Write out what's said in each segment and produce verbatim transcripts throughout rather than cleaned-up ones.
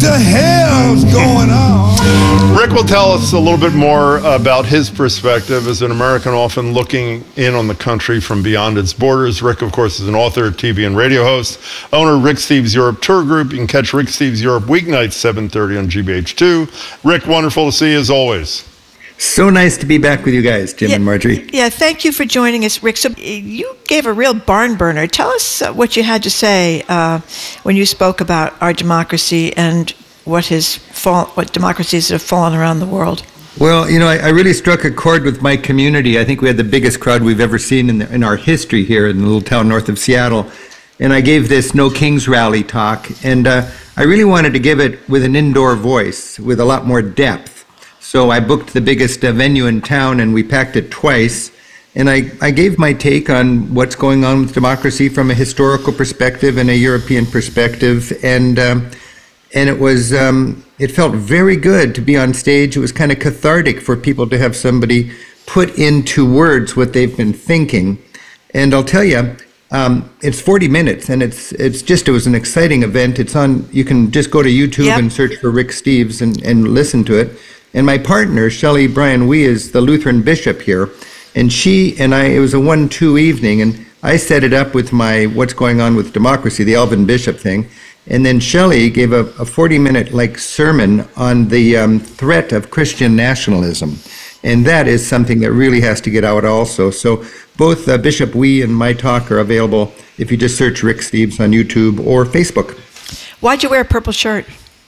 the hell's going on? Rick will tell us a little bit more about his perspective as an American often looking in on the country from beyond its borders. Rick, of course, is an author, T V and radio host, owner of Rick Steves Europe Tour Group. You can catch Rick Steves Europe weeknights, seven thirty on G B H two. Rick, wonderful to see you as always. So nice to be back with you guys, Jim yeah, and Marjorie. Yeah, thank you for joining us, Rick. So you gave a real barn burner. Tell us uh, what you had to say uh, when you spoke about our democracy and what has fall, what democracies have fallen around the world. Well, you know, I, I really struck a chord with my community. I think we had the biggest crowd we've ever seen in, the, in our history here in the little town north of Seattle. And I gave this No Kings Rally talk, and uh, I really wanted to give it with an indoor voice, with a lot more depth. So I booked the biggest uh, venue in town, and we packed it twice. And I, I gave my take on what's going on with democracy from a historical perspective and a European perspective. And um, and it was um, it felt very good to be on stage. It was kind of cathartic for people to have somebody put into words what they've been thinking. And I'll tell you, um, it's forty minutes, and it's it's just it was an exciting event. It's on. You can just go to YouTube Yep. and search for Rick Steves and, and listen to it. And my partner, Shelley Bryan Wee, is the Lutheran bishop here. And she and I, it was a one two evening, and I set it up with my What's Going On with Democracy, the Alvin Bishop thing. And then Shelley gave a, a forty-minute like sermon on the um, threat of Christian nationalism. And that is something that really has to get out also. So both uh, Bishop Wee and my talk are available if you just search Rick Steves on YouTube or Facebook. Why'd you wear a purple shirt?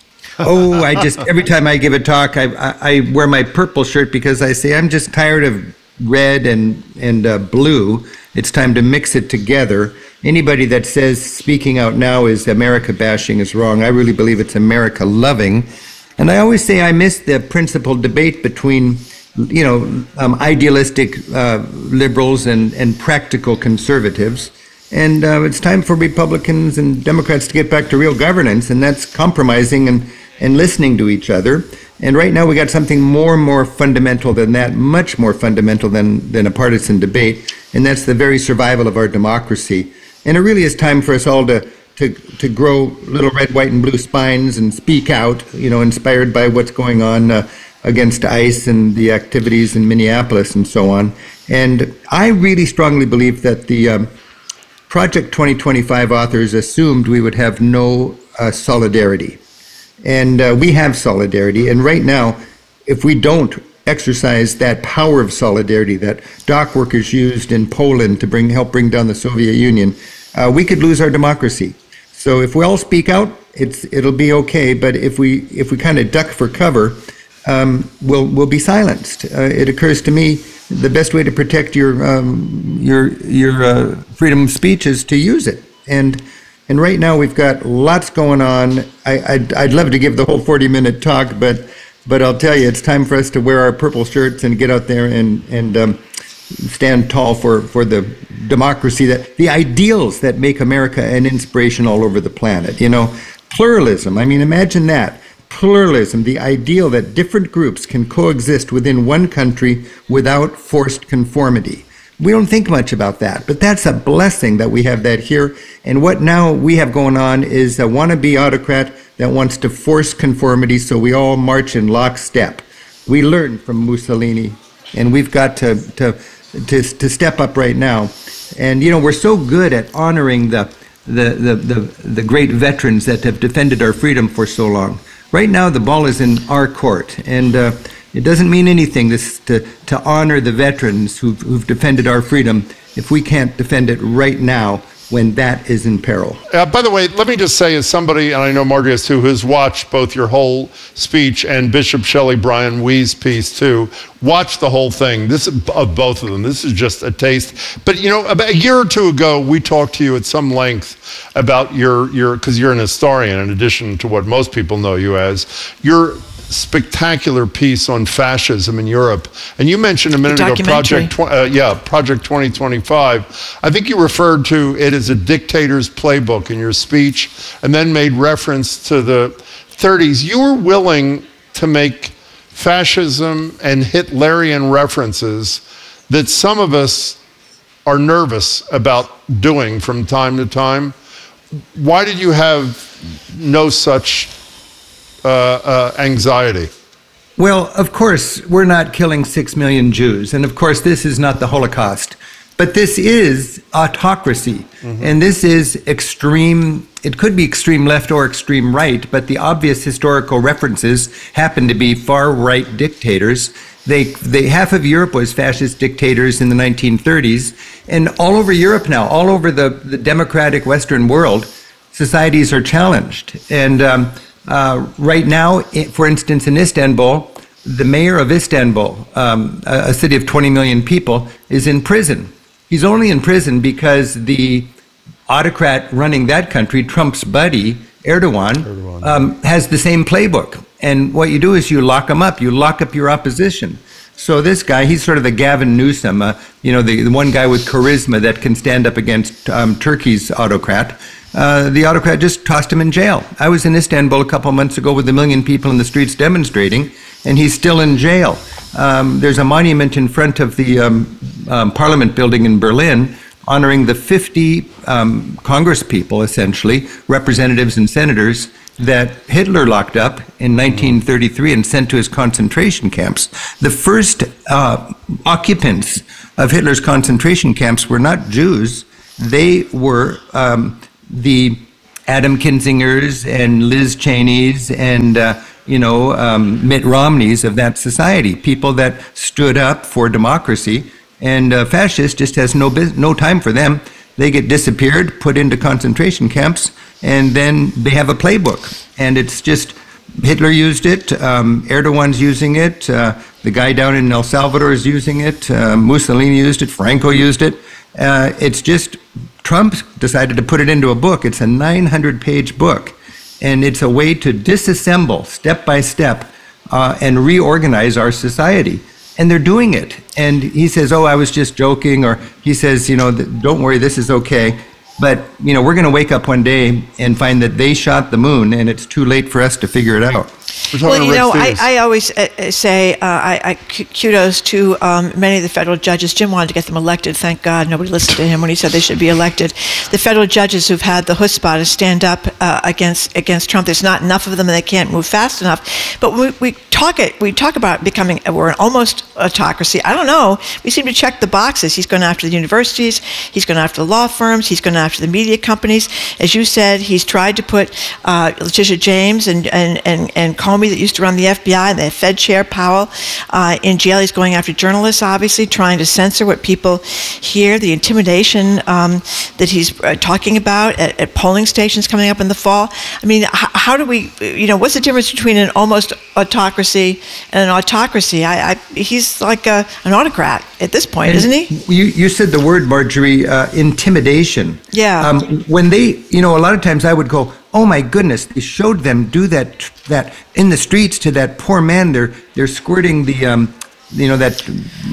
Oh, I just, every time I give a talk, I, I, I wear my purple shirt because I say I'm just tired of red and, and uh, blue. It's time to mix it together. Anybody that says speaking out now is America bashing is wrong. I really believe it's America loving. And I always say I miss the principled debate between, you know, um, idealistic uh, liberals and, and practical conservatives. And uh, it's time for Republicans and Democrats to get back to real governance, and that's compromising and, and listening to each other. And right now we got something more and more fundamental than that, much more fundamental than, than a partisan debate, and that's the very survival of our democracy. And it really is time for us all to, to, to grow little red, white, and blue spines and speak out, you know, inspired by what's going on uh, against ICE and the activities in Minneapolis and so on. And I really strongly believe that the um, Project twenty twenty-five authors assumed we would have no uh, solidarity. And uh, we have solidarity. And right now, if we don't exercise that power of solidarity that dock workers used in Poland to bring help bring down the Soviet Union, uh, we could lose our democracy. So if we all speak out, it's it'll be okay. But if we if we kind of duck for cover, um, we'll we'll be silenced. Uh, it occurs to me the best way to protect your um, your your uh, freedom of speech is to use it. And and right now we've got lots going on. I, I'd I'd love to give the whole forty minute talk, but but I'll tell you, it's time for us to wear our purple shirts and get out there and and um, stand tall for for the democracy, that the ideals that make America an inspiration all over the planet. You know, pluralism. I mean, imagine that. Pluralism, the ideal that different groups can coexist within one country without forced conformity. We don't think much about that, but that's a blessing that we have that here. And what now we have going on is a wannabe autocrat that wants to force conformity, so we all march in lockstep. We learned from Mussolini, and we've got to, to, to, to step up right now. And, you know, we're so good at honoring the, the, the, the, the great veterans that have defended our freedom for so long. Right now, the ball is in our court, and uh, it doesn't mean anything this, to, to honor the veterans who've, who've defended our freedom if we can't defend it right now when that is in peril. Uh, by the way, let me just say, as somebody, and I know Marjorie has too, who's watched both your whole speech and Bishop Shelley Bryan Wee's piece too, watch the whole thing. This is of both of them. This is just a taste. But you know, about a year or two ago, we talked to you at some length about your, your, because you're an historian in addition to what most people know you as, your spectacular piece on fascism in Europe. And you mentioned a minute ago Project, tw- uh, yeah, Project twenty twenty-five. I think you referred to it as a dictator's playbook in your speech, and then made reference to the thirties. You were willing to make fascism and Hitlerian references that some of us are nervous about doing from time to time. Why did you have no such uh, uh, anxiety? Well, of course, we're not killing six million Jews. And of course, this is not the Holocaust. But this is autocracy. Mm-hmm. And this is extreme, it could be extreme left or extreme right, but the obvious historical references happen to be far right dictators. They, they, half of Europe was fascist dictators in the nineteen thirties. And all over Europe now, all over the, the democratic Western world, societies are challenged. And um, uh, right now, for instance, in Istanbul, the mayor of Istanbul, um, a, a city of twenty million people, is in prison. He's only in prison because the autocrat running that country, Trump's buddy, Erdogan, Erdogan. Um, has the same playbook. And what you do is you lock him up. You lock up your opposition. So this guy, he's sort of the Gavin Newsom, uh, you know, the, the one guy with charisma that can stand up against um, Turkey's autocrat. Uh, the autocrat just tossed him in jail. I was in Istanbul a couple months ago with a million people in the streets demonstrating, and he's still in jail. Um, there's a monument in front of the um, um, Parliament building in Berlin honoring the fifty um, Congress people, essentially, representatives and senators, that Hitler locked up in nineteen thirty-three and sent to his concentration camps. The first uh, occupants of Hitler's concentration camps were not Jews. They were um, the Adam Kinzingers and Liz Cheneys and uh, you know, um, Mitt Romneys of that society, people that stood up for democracy. And uh, fascists just has no bus- no time for them. They get disappeared, put into concentration camps, and then they have a playbook. And it's just, Hitler used it, um, Erdogan's using it, uh, the guy down in El Salvador is using it, uh, Mussolini used it, Franco used it. Uh, it's just, Trump decided to put it into a book. It's a nine hundred page book. And it's a way to disassemble step by step uh, and reorganize our society. And they're doing it. And he says, oh, I was just joking. Or he says, you know, don't worry, this is okay. But, you know, we're going to wake up one day and find that they shot the moon and it's too late for us to figure it out. Well, you know, I, I always uh, say uh, I, I kudos to um, many of the federal judges. Jim wanted to get them elected. Thank God nobody listened to him when he said they should be elected. The federal judges who've had the chutzpah to stand up uh, against against Trump. There's not enough of them, and they can't move fast enough. But we, we talk it. We talk about becoming we're an almost autocracy. I don't know. We seem to check the boxes. He's going after the universities. He's going after the law firms. He's going after the media companies. As you said, he's tried to put uh, Letitia James and and and and Comey, that used to run the F B I, and the Fed chair Powell, uh, in jail. He's going after journalists, obviously, trying to censor what people hear, the intimidation um, that he's uh, talking about at, at polling stations coming up in the fall. I mean, h- how do we, you know, what's the difference between an almost autocracy and an autocracy? I, I, he's like a, an autocrat at this point, and isn't he? You, you said the word, Marjorie, uh, intimidation. Yeah. Um, when they, you know, a lot of times I would go, oh my goodness, they showed them do that that in the streets to that poor man. They're they're squirting the um, you know, that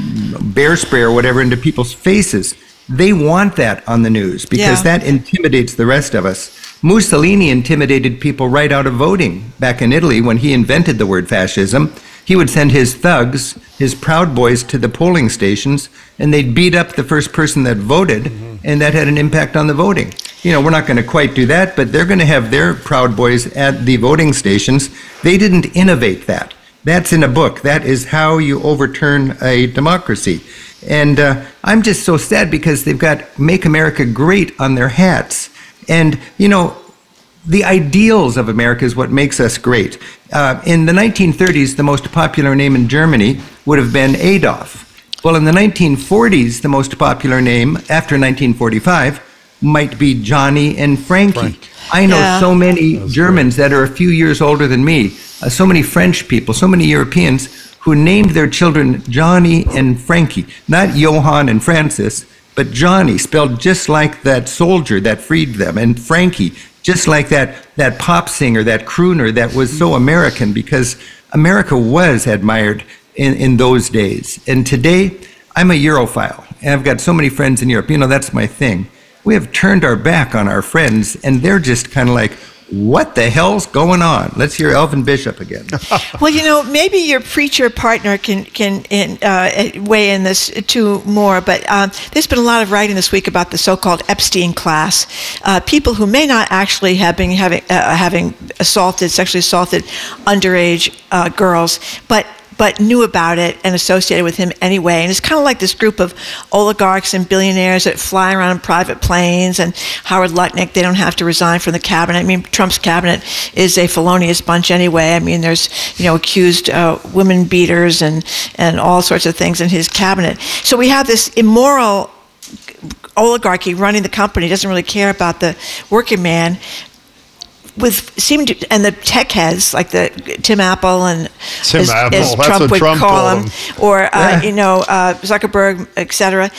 bear spray or whatever into people's faces. They want that on the news because yeah. that intimidates the rest of us. Mussolini intimidated people right out of voting back in Italy when he invented the word fascism. He would send his thugs, his Proud Boys, to the polling stations, and they'd beat up the first person that voted, mm-hmm. and that had an impact on the voting. You know, we're not going to quite do that, but they're going to have their Proud Boys at the voting stations. They didn't innovate that. That's in a book. That is how you overturn a democracy. And uh, I'm just so sad because they've got Make America Great on their hats. And, you know, the ideals of America is what makes us great. Uh, in the nineteen thirties, the most popular name in Germany would have been Adolf. Well, in the nineteen forties, the most popular name after nineteen forty-five might be Johnny and Frankie. Frank. I know yeah. so many Germans great. that are a few years older than me, uh, so many French people, so many Europeans who named their children Johnny and Frankie, not Johann and Francis, but Johnny, spelled just like that soldier that freed them, and Frankie, just like that, that pop singer, that crooner that was so American, because America was admired in, in those days. And today, I'm a Europhile, and I've got so many friends in Europe. You know, that's my thing. We have turned our back on our friends, and they're just kind of like, what the hell's going on? Let's hear Elvin Bishop again. Well, you know, maybe your preacher partner can can in, uh, weigh in this too more. But um, there's been a lot of writing this week about the so-called Epstein class, uh, people who may not actually have been having uh, having assaulted, sexually assaulted underage uh, girls, but but knew about it and associated with him anyway. And it's kind of like this group of oligarchs and billionaires that fly around in private planes, and Howard Lutnick, they don't have to resign from the cabinet. I mean, Trump's cabinet is a felonious bunch anyway. I mean, there's, you know, accused uh, women beaters and, and all sorts of things in his cabinet. So we have this immoral oligarchy running the company, doesn't really care about the working man, with seem to, and the tech heads like the Tim Apple and Tim as, Apple, as that's Trump what would Trump call called him, him. or uh, Yeah. you know uh, Zuckerberg, et cetera.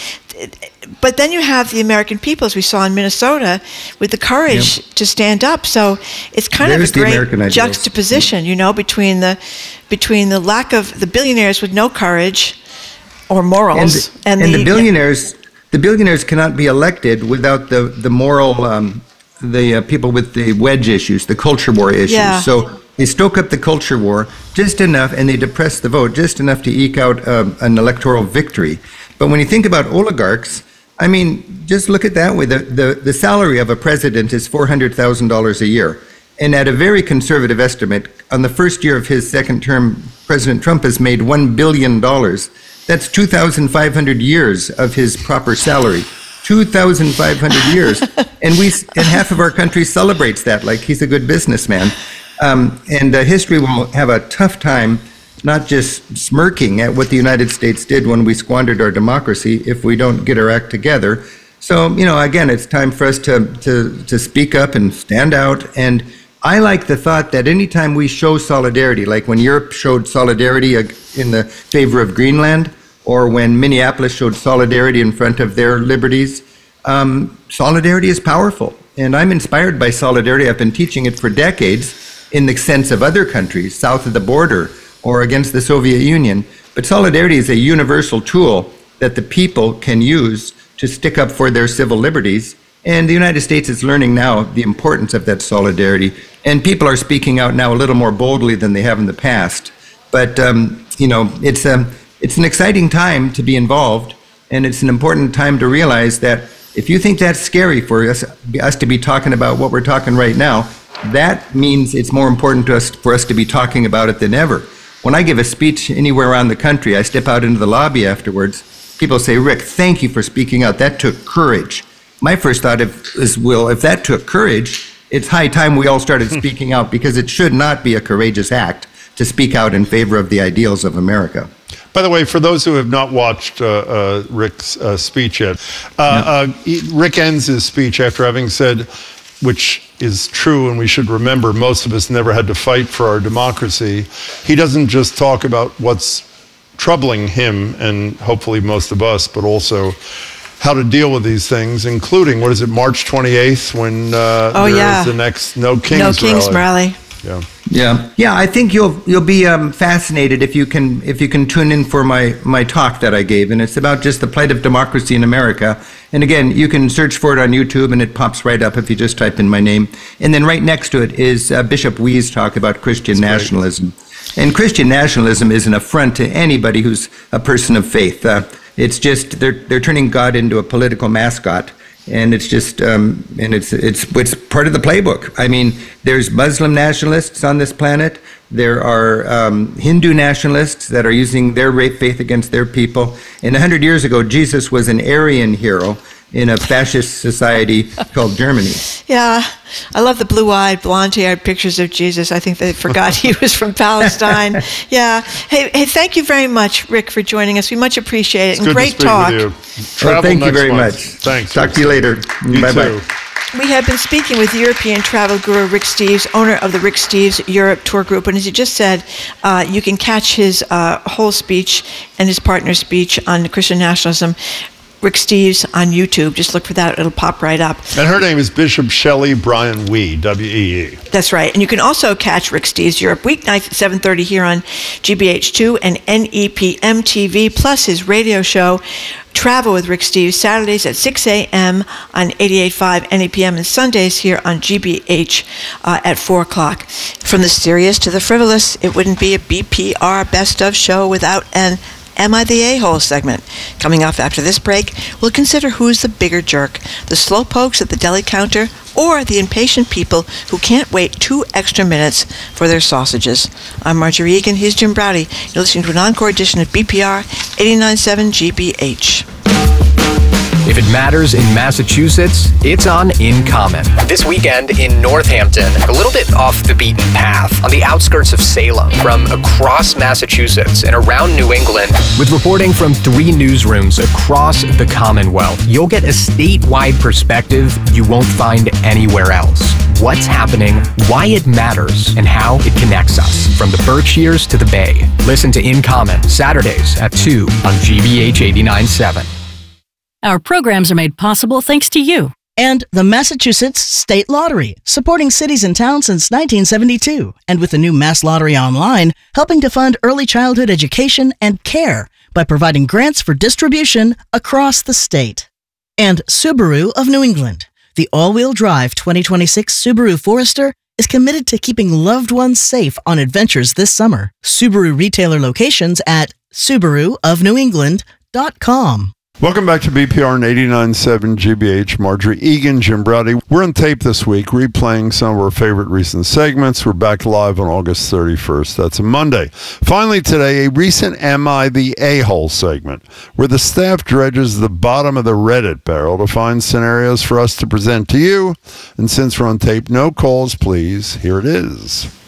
But then you have the American people, as we saw in Minnesota, with the courage Yep. to stand up. So it's kind There's of the a great American ideals. juxtaposition, you know, between the between the lack of the billionaires with no courage or morals, and, and the, billionaires, the billionaires cannot be elected without the the moral, um, the uh, people with the wedge issues, the culture war issues. Yeah. So they stoke up the culture war just enough, and they depress the vote just enough to eke out um, an electoral victory. But when you think about oligarchs, I mean, just look at that way. The the, the salary of a president is four hundred thousand dollars a year. And at a very conservative estimate, on the first year of his second term, President Trump has made one billion dollars. That's two thousand five hundred years of his proper salary. two thousand five hundred years. And we and half of our country celebrates that like he's a good businessman. Um, and uh, history will have a tough time not just smirking at what the United States did when we squandered our democracy if we don't get our act together. So, you know, again, it's time for us to, to, to speak up and stand out. And I like the thought that anytime we show solidarity, like when Europe showed solidarity in the favor of Greenland, or when Minneapolis showed solidarity in front of their liberties, um, solidarity is powerful. And I'm inspired by solidarity. I've been teaching it for decades in the sense of other countries south of the border or against the Soviet Union. But solidarity is a universal tool that the people can use to stick up for their civil liberties. And the United States is learning now the importance of that solidarity. And people are speaking out now a little more boldly than they have in the past. But, um, you know, it's, a, it's an exciting time to be involved. And it's an important time to realize that if you think that's scary for us, us to be talking about what we're talking right now, that means it's more important to us for us to be talking about it than ever. When I give a speech anywhere around the country, I step out into the lobby afterwards. People say, "Rick, thank you for speaking out. That took courage." My first thought is, well, if that took courage, it's high time we all started speaking out, because it should not be a courageous act to speak out in favor of the ideals of America. By the way, for those who have not watched uh, uh, Rick's uh, speech yet, uh, uh, he, Rick ends his speech after having said, which is true, and we should remember, most of us never had to fight for our democracy. He doesn't just talk about what's troubling him and hopefully most of us, but also how to deal with these things, including, what is it, March twenty-eighth, when uh, Oh, there yeah. is the next No Kings No Kings rally. rally. Yeah. Yeah, yeah. I think you'll you'll be um, fascinated if you can if you can tune in for my my talk that I gave, and it's about just the plight of democracy in America. And again, you can search for it on YouTube, and it pops right up if you just type in my name. And then right next to it is uh, Bishop Wee's talk about Christian That's nationalism. And Christian nationalism is an affront to anybody who's a person of faith. Uh, it's just they're they're turning God into a political mascot. And it's just, um, and it's it's it's part of the playbook. I mean, there's Muslim nationalists on this planet. There are um, Hindu nationalists that are using their faith against their people. And a hundred years ago, Jesus was an Aryan hero in a fascist society called Germany. Yeah, I love the blue-eyed, blonde-haired pictures of Jesus. I think they forgot he was from Palestine. Yeah. Hey, hey, thank you very much, Rick, for joining us. We much appreciate it. It's and good great to speak talk. with you. Well, Travel thank you next very month. much. Thanks. Talk to you later. You Bye-bye. too. We have been speaking with European travel guru Rick Steves, owner of the Rick Steves Europe Tour Group. And as you just said, uh, you can catch his uh, whole speech and his partner's speech on Christian nationalism Rick Steves on YouTube. Just look for that. It'll pop right up. And her name is Bishop Shelley Bryan Wee, W E E. That's right. And you can also catch Rick Steves Europe weeknights at seven thirty here on G B H two and N E P M T V, plus his radio show, Travel with Rick Steves, Saturdays at six a.m. on eighty-eight point five N E P M, and Sundays here on G B H uh, at four o'clock. From the serious to the frivolous, it wouldn't be a B P R Best of show without an Am I the A-hole segment. Coming up after this break, we'll consider who's the bigger jerk, the slow pokes at the deli counter or the impatient people who can't wait two extra minutes for their sausages. I'm Marjorie Egan. He's Jim Browdy. You're listening to an encore edition of B P R eighty-nine point seven G B H. If it matters in Massachusetts, it's on In Common. This weekend in Northampton, a little bit off the beaten path, on the outskirts of Salem, from across Massachusetts and around New England, with reporting from three newsrooms across the Commonwealth, you'll get a statewide perspective you won't find anywhere else. What's happening, why it matters, and how it connects us, from the Berkshires to the Bay. Listen to In Common, Saturdays at two on G B H eighty-nine point seven. Our programs are made possible thanks to you. And the Massachusetts State Lottery, supporting cities and towns since nineteen seventy-two. And with the new Mass Lottery Online, helping to fund early childhood education and care by providing grants for distribution across the state. And Subaru of New England. The all-wheel drive twenty twenty-six Subaru Forester is committed to keeping loved ones safe on adventures this summer. Subaru retailer locations at subaru of new england dot com. Welcome back to B P R and eighty-nine point seven G B H. Marjorie Egan, Jim Browdy. We're on tape this week, replaying some of our favorite recent segments. We're back live on August thirty-first. That's a Monday. Finally today, a recent Am I the A-hole segment, where the staff dredges the bottom of the Reddit barrel to find scenarios for us to present to you. And since we're on tape, no calls, please. Here it is.